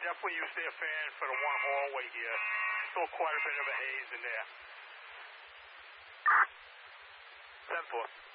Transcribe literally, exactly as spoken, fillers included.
definitely use their fan for the one hallway here. Still quite a bit of a haze in there. ten four.